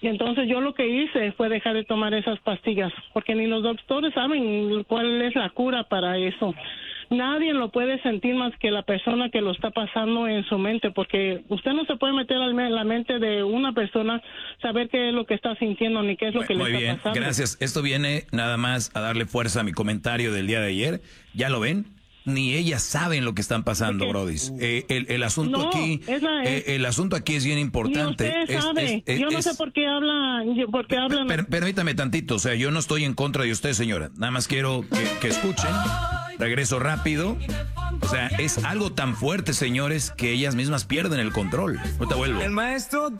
Y entonces yo lo que hice fue dejar de tomar esas pastillas, porque ni los doctores saben cuál es la cura para eso. Nadie lo puede sentir más que la persona que lo está pasando en su mente, porque usted no se puede meter en la mente de una persona, saber qué es lo que está sintiendo ni qué es lo que le está pasando. Gracias. Esto viene nada más a darle fuerza a mi comentario del día de ayer. ¿Ya lo ven? Ni ellas saben lo que están pasando, brodis. El asunto no, aquí, el asunto aquí es bien importante. Ni usted sabe. Yo no sé por qué hablan. Permítame tantito, o sea, yo no estoy en contra de usted, señora. Nada más quiero que escuchen. Regreso rápido. O sea, es algo tan fuerte, señores, que ellas mismas pierden el control. Ahorita vuelvo. El maestro